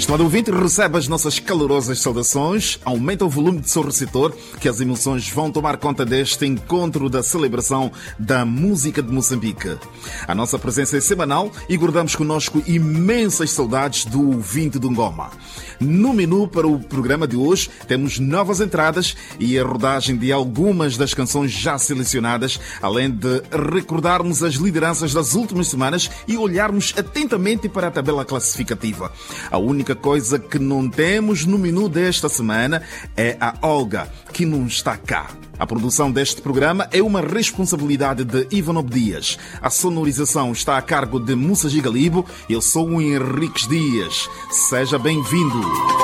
Estimado ouvinte, recebe as nossas calorosas saudações, aumenta o volume de seu receptor, que as emoções vão tomar conta deste encontro da celebração da música de Moçambique. A nossa presença é semanal e guardamos conosco imensas saudades do ouvinte do Ngoma. No menu para o programa de hoje temos novas entradas e a rodagem de algumas das canções já selecionadas, além de recordarmos as lideranças das últimas semanas e olharmos atentamente para a tabela classificativa. A única coisa que não temos no menu desta semana é a Olga, que não está cá. A produção deste programa é uma responsabilidade de Ivan Dias. A sonorização está a cargo de Mussa Gigalibo. Eu sou o Henriques Dias. Seja bem-vindo.